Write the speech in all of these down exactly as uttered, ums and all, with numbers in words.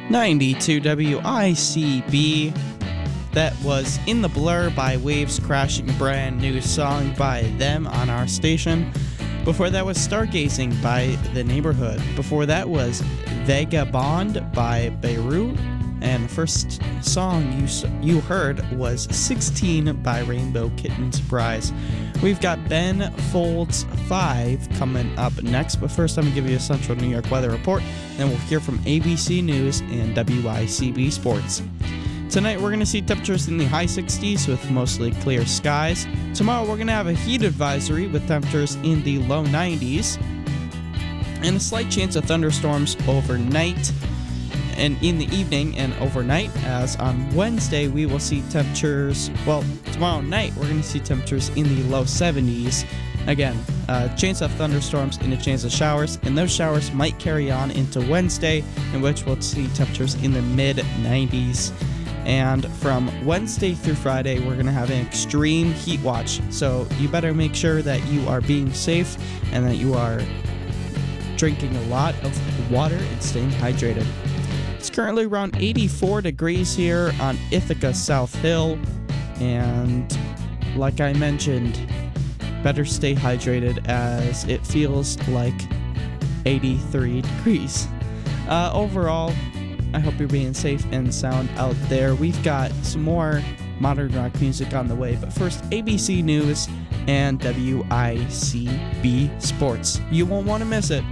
ninety-two W I C B. That was In the Blur by Waves Crashing, a brand new song by them on our station. Before that was Stargazing by The Neighborhood. Before that was Vagabond by Beirut. And the first song you you heard was sixteen by Rainbow Kitten Surprise. We've got Ben Folds five coming up next, but first I'm going to give you a Central New York weather report, then we'll hear from A B C News and W I C B Sports. Tonight we're going to see temperatures in the high sixties with mostly clear skies. Tomorrow we're going to have a heat advisory with temperatures in the low nineties and a slight chance of thunderstorms overnight and in the evening and overnight, as on Wednesday we will see temperatures, well, tomorrow night we're going to see temperatures in the low seventies. Again, a chance of thunderstorms and a chance of showers, and those showers might carry on into Wednesday, in which we'll see temperatures in the mid nineties. And from Wednesday through Friday, we're going to have an extreme heat watch. So you better make sure that you are being safe and that you are drinking a lot of water and staying hydrated. It's currently around eighty-four degrees here on Ithaca South Hill. And like I mentioned, better stay hydrated as it feels like eighty-three degrees. Uh, overall, I hope you're being safe and sound out there. We've got some more modern rock music on the way, but first, A B C News and W I C B Sports. You won't want to miss it.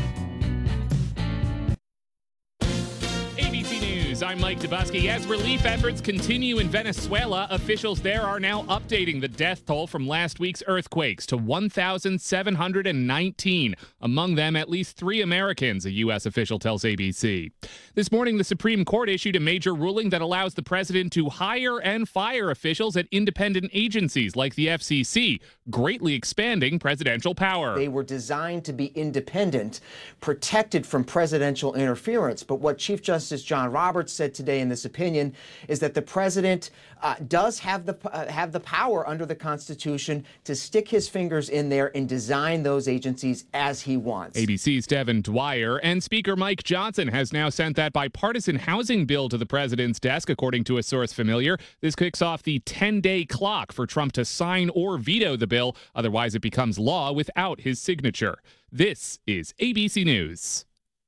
I'm Mike Dubusky. As relief efforts continue in Venezuela, officials there are now updating the death toll from last week's earthquakes to one thousand seven hundred nineteen. Among them, at least three Americans, a U S official tells A B C. This morning, the Supreme Court issued a major ruling that allows the president to hire and fire officials at independent agencies like the F C C, greatly expanding presidential power. They were designed to be independent, protected from presidential interference. But what Chief Justice John Roberts said today in this opinion is that the president uh, does have the uh, have the power under the Constitution to stick his fingers in there and design those agencies as he wants. A B C's Devin Dwyer. And Speaker Mike Johnson has now sent that bipartisan housing bill to the president's desk, according to a source familiar. This kicks off the ten-day clock for Trump to sign or veto the bill. Otherwise, it becomes law without his signature. This is A B C News.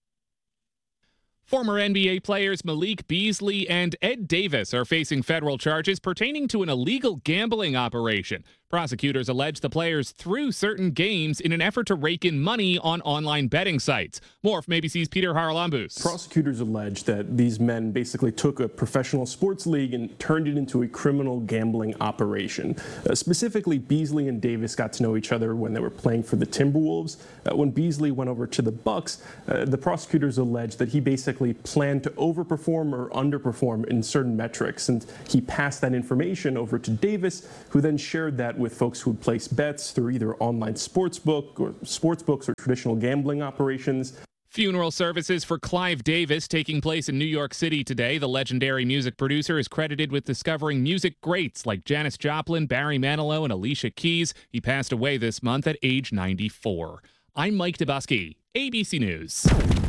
Former N B A players Malik Beasley and Ed Davis are facing federal charges pertaining to an illegal gambling operation. Prosecutors allege the players threw certain games in an effort to rake in money on online betting sites. More from A B C's Peter Haralambous. Prosecutors allege that these men basically took a professional sports league and turned it into a criminal gambling operation. Uh, specifically, Beasley and Davis got to know each other when they were playing for the Timberwolves. Uh, when Beasley went over to the Bucks, uh, the prosecutors allege that he basically planned to overperform or underperform in certain metrics, and he passed that information over to Davis, who then shared that with folks who would place bets through either online sportsbook or sportsbooks or traditional gambling operations. Funeral services for Clive Davis taking place in New York City today. The legendary music producer is credited with discovering music greats like Janis Joplin, Barry Manilow, and Alicia Keys. He passed away this month at age ninety-four. I'm Mike Dubusky, A B C News.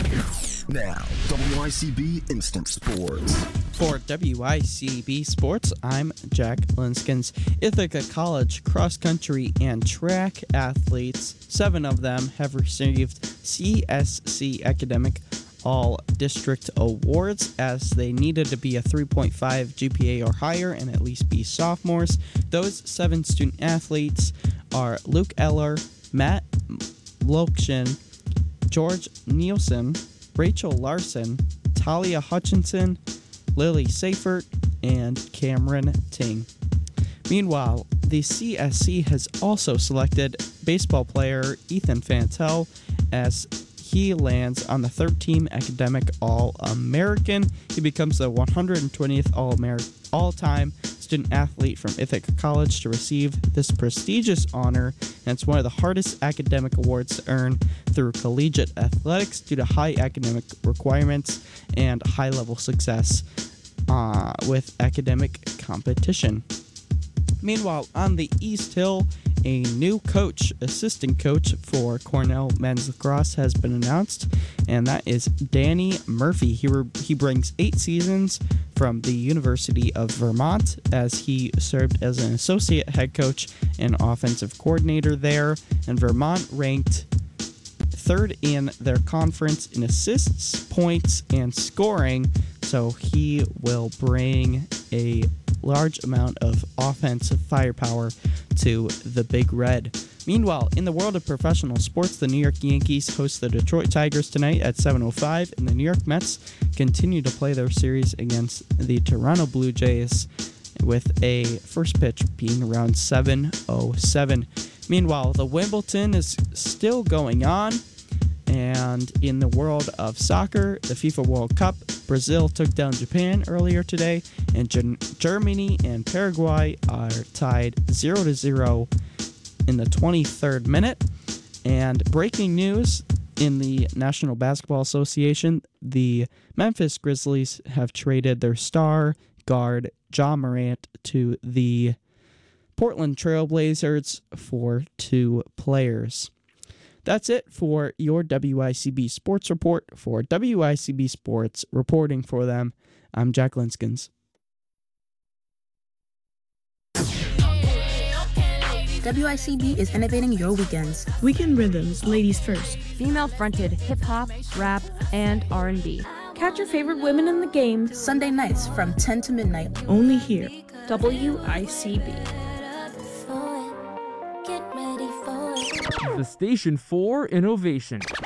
Now, W I C B Instant Sports. For W I C B Sports, I'm Jack Linskins. Ithaca College cross country and track athletes, seven of them have received C S C Academic All-District Awards as they needed to be a three point five G P A or higher and at least be sophomores. Those seven student athletes are Luke Eller, Matt Lokshin, George Nielsen, Rachel Larson, Talia Hutchinson, Lily Seifert, and Cameron Ting. Meanwhile, the C S C has also selected baseball player Ethan Fantel as he lands on the third-team academic All-American. He becomes the one hundred twentieth All-American all-time student athlete from Ithaca College to receive this prestigious honor, and it's one of the hardest academic awards to earn through collegiate athletics due to high academic requirements and high-level success uh, with academic competition. Meanwhile, on the East Hill a new coach, assistant coach for Cornell men's lacrosse has been announced, and that is Danny Murphy. He, re- he brings eight seasons from the University of Vermont, as he served as an associate head coach and offensive coordinator there, and Vermont ranked third in their conference in assists, points, and scoring, so he will bring a large amount of offensive firepower to the Big Red. Meanwhile, in the world of professional sports, the New York Yankees host the Detroit Tigers tonight at seven oh five, and the New York Mets continue to play their series against the Toronto Blue Jays, with a first pitch being around seven oh seven. Meanwhile, the Wimbledon is still going on, and in the world of soccer, the FIFA World Cup, Brazil took down Japan earlier today, and Gen- Germany and Paraguay are tied zero to zero in the twenty-third minute. And breaking news in the National Basketball Association, the Memphis Grizzlies have traded their star guard, Ja Morant, to the Portland Trail Blazers for two players. That's it for your W I C B Sports Report. For W I C B Sports, reporting for them, I'm Jack Linskins. W I C B is innovating your weekends. Weekend Rhythms, ladies first. Female-fronted hip-hop, rap, and R and B. Catch your favorite women in the game Sunday nights from ten to midnight. only here. W I C B. The station for innovation.